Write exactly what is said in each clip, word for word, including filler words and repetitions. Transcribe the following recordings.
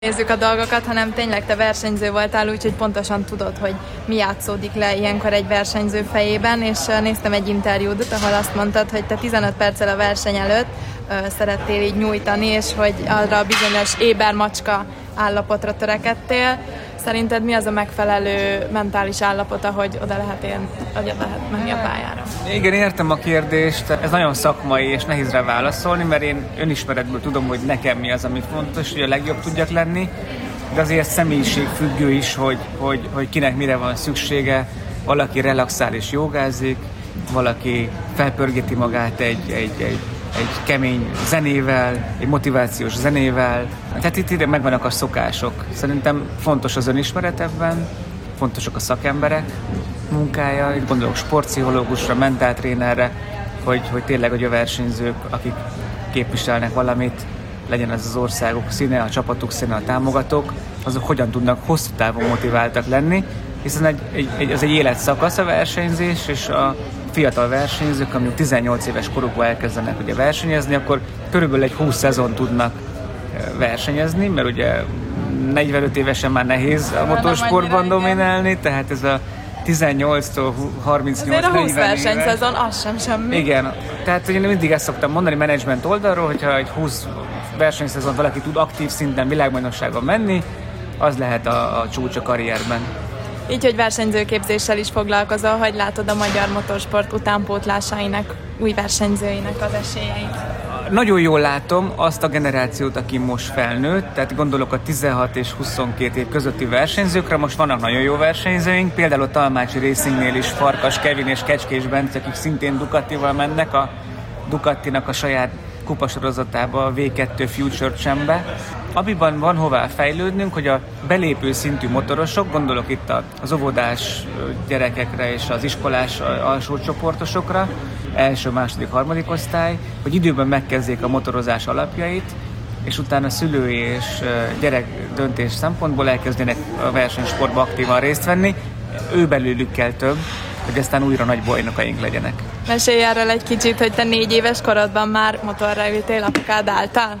Nézzük a dolgokat, hanem tényleg te versenyző voltál, úgyhogy pontosan tudod, hogy mi játszódik le ilyenkor egy versenyző fejében, és néztem egy interjúdot, ahol azt mondtad, hogy te tizenöt perccel a verseny előtt szerettél így nyújtani, és hogy arra a bizonyos éber macska állapotra törekedtél. Szerinted mi az a megfelelő mentális állapot, hogy oda lehet, élni, oda lehet menni a pályára? Igen, értem a kérdést. Ez nagyon szakmai, és nehéz rá válaszolni, mert én önismeretből tudom, hogy nekem mi az, ami fontos, hogy a legjobb tudjak lenni, de azért személyiségfüggő is, hogy, hogy, hogy kinek mire van szüksége. Valaki relaxál és jogázik, valaki felpörgeti magát egy, egy, egy egy kemény zenével, egy motivációs zenével. Tehát itt ide megvannak a szokások. Szerintem fontos az önismeret ebben, fontosak a szakemberek munkája, itt gondolok sportpszichológusra, mentáltrénerre, hogy, hogy tényleg hogy a versenyzők, akik képviselnek valamit, legyen ez az országok színe, a csapatuk színe, a támogatók, azok hogyan tudnak hosszú távon motiváltak lenni, hiszen egy, egy, egy, az egy életszakasz a versenyzés, és a fiatal versenyzők, amik tizennyolc éves korukban elkezdenek ugye versenyezni, akkor körülbelül egy húsz szezon tudnak versenyezni, mert ugye negyvenöt évesen már nehéz a motorsportban dominálni, tehát ez a tizennyolctól harmincnyolc negyven húsz versenyszezon, az sem semmi. Igen, tehát én mindig ezt szoktam mondani menedzsment oldalról, hogyha egy húsz versenyszezon valaki tud aktív szinten világbajnokságon menni, az lehet a, a csúcs a karrierben. Így, hogy versenyzőképzéssel is foglalkozol, hogy látod a magyar motorsport utánpótlásainak, új versenyzőinek az esélyeit? Nagyon jól látom azt a generációt, aki most felnőtt, tehát gondolok a tizenhat és huszonkét év közötti versenyzőkre, most vannak nagyon jó versenyzőink, például a Talmácsi Racingnél is Farkas Kevin és Kecskés Bence, akik szintén Ducatival mennek, a Ducatinak a saját kupasorozatába, a vé kettő Future Champ-be. Amiben van hová fejlődnünk, hogy a belépő szintű motorosok, gondolok itt az óvodás gyerekekre és az iskolás alsó csoportosokra, első, második, harmadik osztály, hogy időben megkezdjék a motorozás alapjait, és utána szülői és gyerek döntés szempontból elkezdenek a versenysportba aktívan részt venni. Ő belőlük kell több, hogy aztán újra nagy bajnokaink legyenek. Mesélj erről egy kicsit, hogy te négy éves korodban már motorra ültél, apukád által?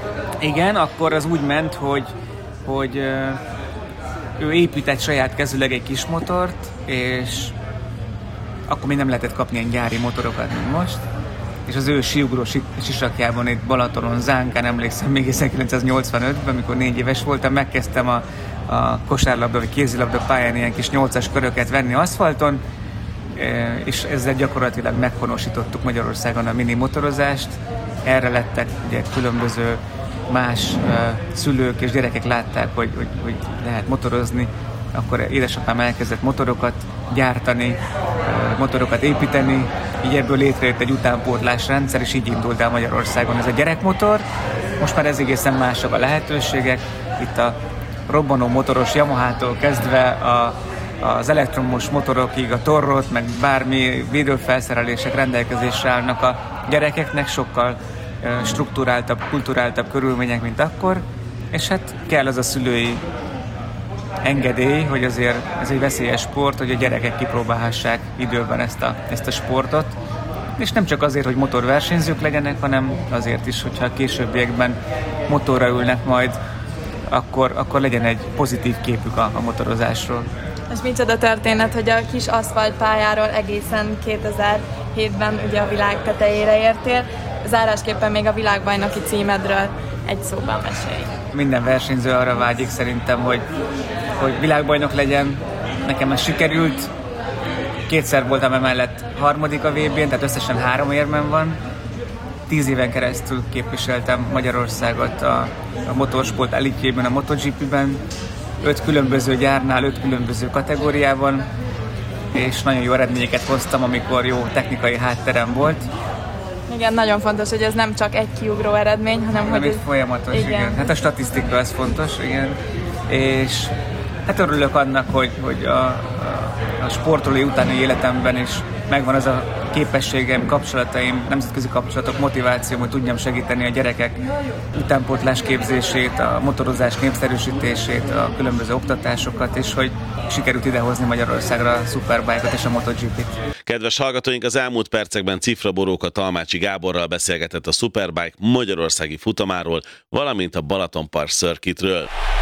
Igen, akkor az úgy ment, hogy, hogy ő épített saját kezüleg egy kis motort, és akkor még nem lehetett kapni ilyen gyári motorokat, mint most, és az ő síugró sisakjában itt Balatonon, Zánkán, emlékszem még ezerkilencszáznyolcvanötben, amikor négy éves voltam, megkezdtem a, a kosárlabda vagy kézilabda pályán ilyen kis nyolcas köröket venni aszfalton, és ezzel gyakorlatilag meghonosítottuk Magyarországon a mini motorozást. Erre lettek ugye különböző más uh, szülők és gyerekek látták, hogy, hogy, hogy lehet motorozni, akkor édesapám elkezdett motorokat gyártani, uh, motorokat építeni, így ebből létrejött egy utánpótlás rendszer, és így indult el Magyarországon ez a gyerekmotor. Most már ez egészen mások a lehetőségek, itt a robbanó motoros Yamahától kezdve a, az elektromos motorokig, a torrot, meg bármi védőfelszerelések rendelkezésre állnak a gyerekeknek, sokkal strukturáltabb, kulturáltabb körülmények, mint akkor, és hát kell az a szülői engedély, hogy azért ez egy veszélyes sport, hogy a gyerekek kipróbálhassák időben ezt a, ezt a sportot, és nem csak azért, hogy motorversenyzők legyenek, hanem azért is, hogyha a későbbiekben motorra ülnek majd, akkor, akkor legyen egy pozitív képük a, a motorozásról. És micsoda történet, hogy a kis aszfaltpályáról egészen kétezer-hétben ugye a világ tetejére értél, zárásképpen még a világbajnoki címedről egy szóban mesélj. Minden versenyző arra vágyik szerintem, hogy, hogy világbajnok legyen. Nekem ez sikerült. Kétszer voltam emellett harmadik a vé bén, tehát összesen három érmem van. Tíz éven keresztül képviseltem Magyarországot a, a motorsport elitjében, a MotoGP-ben. Öt különböző gyárnál, öt különböző kategóriában, és nagyon jó eredményeket hoztam, amikor jó technikai hátterem volt. Igen, nagyon fontos, hogy ez nem csak egy kiugró eredmény, hanem nem hogy... egy folyamatos, igen. igen. Hát a statisztika ez fontos, igen. És hát örülök annak, hogy, hogy a, a, a sportolói utáni életemben is megvan az a képességem, kapcsolataim, nemzetközi kapcsolatok, motivációm, hogy tudjam segíteni a gyerekek utánpótlás képzését, a motorozás népszerűsítését, a különböző oktatásokat, és hogy sikerült idehozni Magyarországra a Superbike-ot és a MotoGP-t. Kedves hallgatóink, az elmúlt percekben Cifra Boróka Talmácsi Gáborral beszélgetett a Superbike magyarországi futamáról, valamint a Balaton Park Circuitről.